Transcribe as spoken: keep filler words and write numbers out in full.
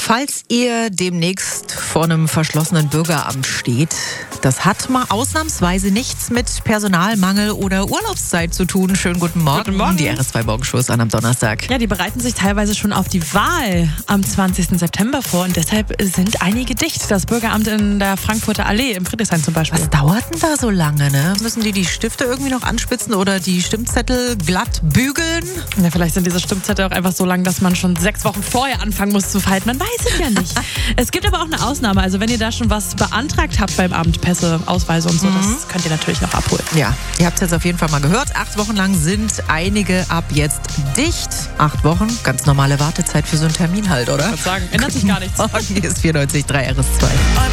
Falls ihr demnächst vor einem verschlossenen Bürgeramt steht, das hat mal ausnahmsweise nichts mit Personalmangel oder Urlaubszeit zu tun. Schönen guten Morgen. Guten Morgen. Die R S zwei Morgenshow ist an am Donnerstag. Ja, die bereiten sich teilweise schon auf die Wahl am zwanzigsten September vor und deshalb sind einige dicht. Das Bürgeramt in der Frankfurter Allee im Friedrichshain zum Beispiel. Was dauert denn da so lange, ne? Müssen die die Stifte irgendwie noch anspitzen oder die Stimmzettel glatt bügeln? Ja, vielleicht sind diese Stimmzettel auch einfach so lang, dass man schon sechs Wochen vorher anfangen muss zu falten. Man weiß es ja nicht. Es gibt aber auch eine Ausnahme. Also wenn ihr da schon was beantragt habt beim Amt, Pässe, Ausweise und so, mhm. das könnt ihr natürlich noch abholen. Ja, ihr habt es jetzt auf jeden Fall mal gehört. Acht Wochen lang sind einige ab jetzt dicht. Acht Wochen, ganz normale Wartezeit für so einen Termin halt, oder? Ich würde sagen, ändert sich gar nichts. Morgen ist vierundneunzig Komma drei R S zwei.